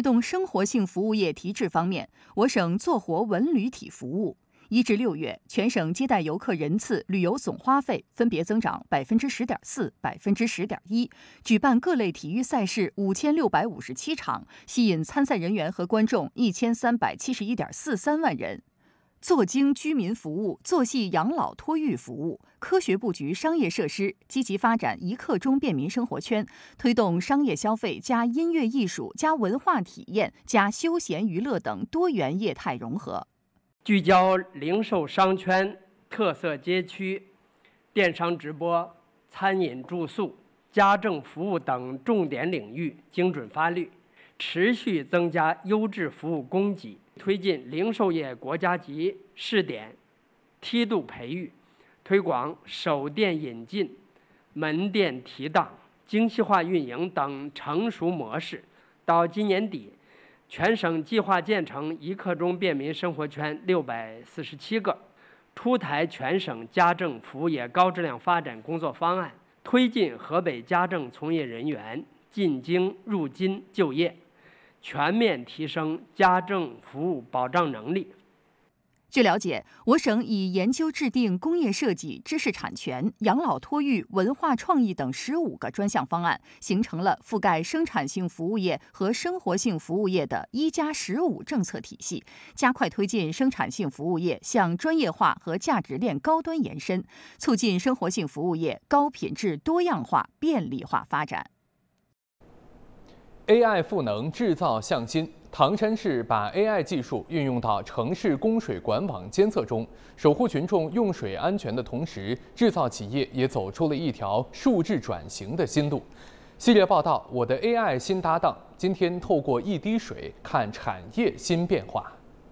动生活性服务业提质方面，我省做活文旅体服务。1至6月，全省接待游客人次、旅游总花费分别增长10.4%、10.1%，举办各类体育赛事5657场，吸引参赛人员和观众1371.43万人。做精居民服务，做细养老托育服务，科学布局商业设施，积极发展一刻钟便民生活圈，推动商业消费加音乐艺术加文化体验加休闲娱乐等多元业态融合。 聚焦零售商圈、特色街区、电商直播、餐饮住宿、家政服务等重点领域精准发力，持续增加优质服务供给，推进零售业国家级试点、梯度培育，推广首店引进、门店提档、精细化运营等成熟模式。到今年底，全省计划建成一刻钟便民生活圈647个，出台全省家政服务业高质量发展工作方案，推进河北家政从业人员进京入津就业，全面提升家政服务保障能力。 据了解，我省已研究制定工业设计、知识产权、养老托育、文化创意等15个专项方案，形成了覆盖生产性服务业和生活性服务业的1+15政策体系，加快推进生产性服务业向专业化和价值链高端延伸，促进生活性服务业高品质、多样化、便利化发展。 AI 赋能制造向新。唐山市把 AI 技术运用到城市供水管网监测中，守护群众用水安全的同时，制造企业也走出了一条数字转型的新路。系列报道《我的 AI 新搭档》，今天透过一滴水看产业新变化。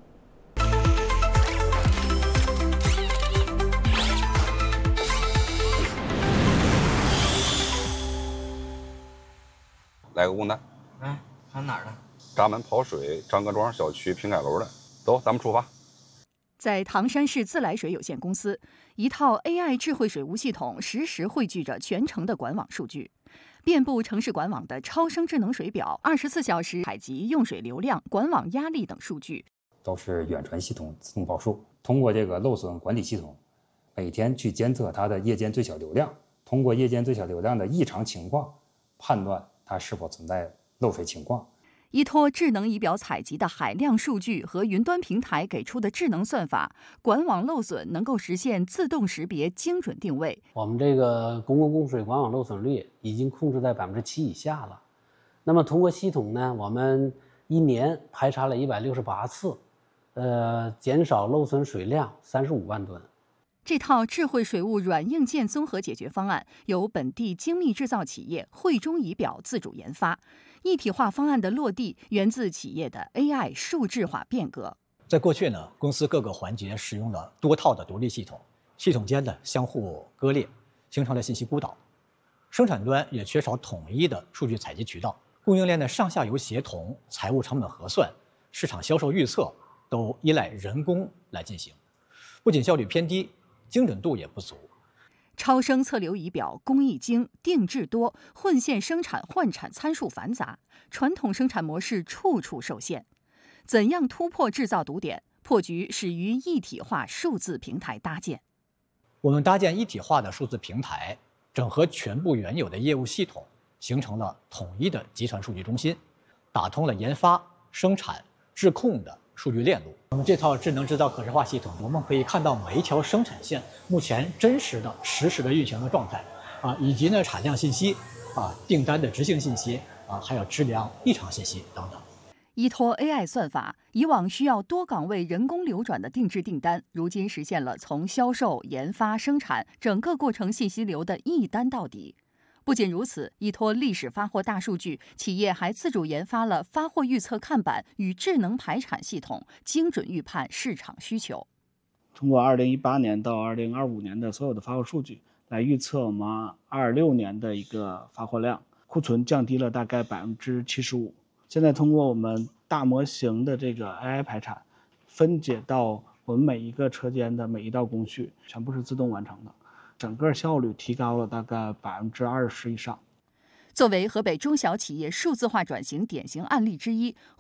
来个工单。 哎，看哪儿的？ 闸门跑水，张各庄小区平盖楼的。走，咱们出发。 在唐山市自来水有限公司，一套 AI 智慧水务系统实时汇聚着全城的管网数据，遍布城市管网的超声智能水表，24小时采集用水流量、管网压力等数据， 都是远传系统自动报数。通过这个漏损管理系统，每天去监测它的夜间最小流量，通过夜间最小流量的异常情况，判断它是否存在漏水情况。 依托智能仪表采集的海量数据和云端平台给出的智能算法，管网漏损能够实现自动识别、精准定位。 我们这个公共供水管网漏损率已经控制在7%以下了。那么通过系统呢，我们一年排查了168次，减少漏损水量35万吨。 这套智慧水务软硬件综合解决方案由本地精密制造企业汇中仪表自主研发。一体化方案的落地源自企业的 AI 数字化变革。 在过去呢，公司各个环节使用了多套的独立系统，系统间的相互割裂，形成了信息孤岛。生产端也缺少统一的数据采集渠道，供应链的上下游协同、财务成本核算、市场销售预测都依赖人工来进行，不仅效率偏低，精准度也不足。 超声测流仪表工艺精、定制多，混线生产换产参数繁杂，传统生产模式处处受限。怎样突破制造堵点？破局始于一体化数字平台搭建。 我们搭建一体化的数字平台，整合全部原有的业务系统，形成了统一的集团数据中心，打通了研发、生产、质控的数据链路。我们这套智能制造可视化系统，我们可以看到每一条生产线目前真实的实时的运行的状态以及呢产量信息订单的执行信息还有质量异常信息等等。 依托 AI 算法，以往需要多岗位人工流转的定制订单，如今实现了从销售、研发、生产整个过程信息流的一单到底。不仅如此，依托历史发货大数据，企业还自主研发了发货预测看板与智能排产系统，精准预判市场需求。 通过2018年到2025年的所有的发货数据来预测我们26年的一个发货量，库存降低了大概75%。现在通过我们大模型的这个 AI 排产，分解到我们每一个车间的每一道工序，全部是自动完成的。整个效率提高了大概20%以上。 作为河北中小企业数字化转型典型案例之一，